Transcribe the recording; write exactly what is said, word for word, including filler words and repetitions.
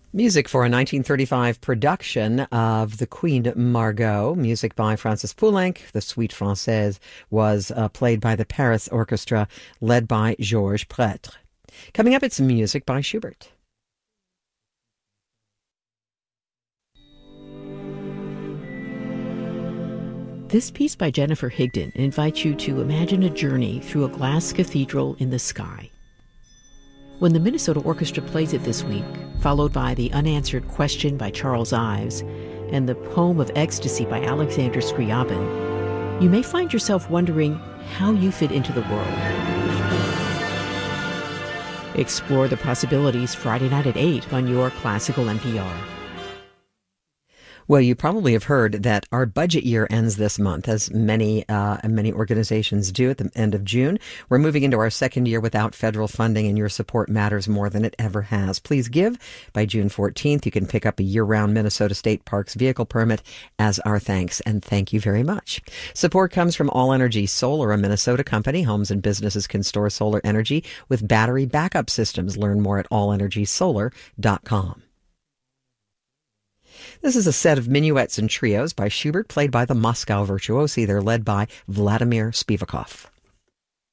Music for a nineteen thirty-five production of The Queen Margot, music by Francis Poulenc. The Suite Française was uh, played by the Paris Orchestra, led by Georges Prêtre. Coming up, it's music by Schubert. This piece by Jennifer Higdon invites you to imagine a journey through a glass cathedral in the sky. When the Minnesota Orchestra plays it this week, followed by The Unanswered Question by Charles Ives and The Poem of Ecstasy by Alexander Scriabin, you may find yourself wondering how you fit into the world. Explore the possibilities Friday night at eight on your Classical N P R. Well, you probably have heard that our budget year ends this month, as many uh, many organizations do at the end of June. We're moving into our second year without federal funding, and your support matters more than it ever has. Please give by June fourteenth. You can pick up a year-round Minnesota State Parks vehicle permit as our thanks, and thank you very much. Support comes from All Energy Solar, a Minnesota company. Homes and businesses can store solar energy with battery backup systems. Learn more at all energy solar dot com. This is a set of minuets and trios by Schubert, played by the Moscow Virtuosi. They're led by Vladimir Spivakov.